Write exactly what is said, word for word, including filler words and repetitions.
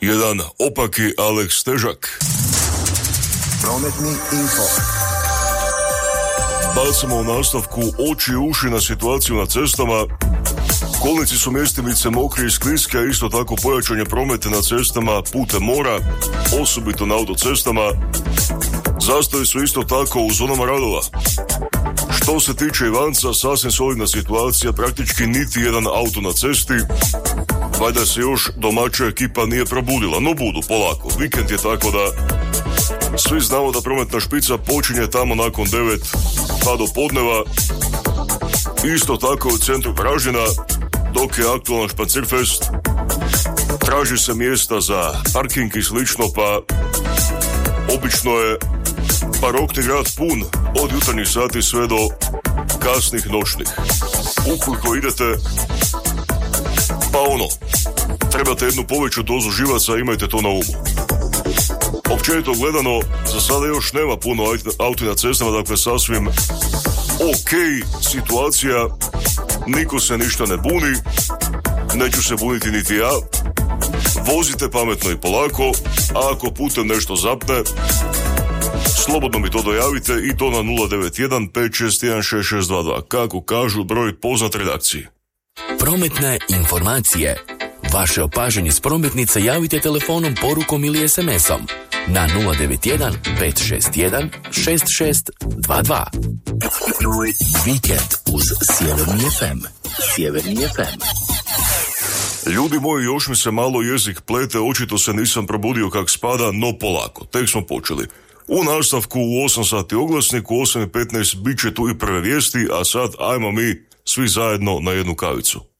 jedan opaki Aleks Težak. Prometni info. Bacamo u nastavku oči i uši na situaciju na cestama. Kolnici su mjestimice mokri i skliske, a isto tako pojačanje prometa na cestama putem mora, osobito na autocestama. Zastoji su isto tako u zonama radova. Što se tiče Ivanca, sasvim solidna situacija, praktički niti jedan auto na cesti. Valjda se još domaća ekipa nije probudila, no budu, polako. Vikend je tako da svi znamo da prometna špica počinje tamo nakon devet pa do podneva. Isto tako u centru Varaždina, dok je aktualan Špancirfest, traži se mjesta za parking i slično, pa obično je barokni grad pun od jutarnjih sati sve do kasnih noćnih. Ukoliko idete, pa ono, trebate jednu poveću dozu živaca, imajte to na umu. Općenito gledano, za sada još nema puno auti na cestama, dakle sasvim ok situacija, niko se ništa ne buni, neću se buniti niti ja. Vozite pametno i polako, a ako putem nešto zapne, slobodno mi to dojavite i to na nula devet jedan pet šest jedan šest šest dva dva, kako kažu broj poznat redakciji. Prometne informacije. Vaše opažanje s prometnice javite telefonom, porukom ili es em esom na nula devet jedan pet šest jedan šest šest dva dva. Vikend uz Sjeverni ef em. Sjeverni ef em. Ljudi moji, još mi se malo jezik plete, očito se nisam probudio kak spada, no polako, tek smo počeli. U nastavku u osam sati oglasnik, u osam i petnaest bit će tu i prve vijesti, a sad ajmo mi svi zajedno na jednu kavicu.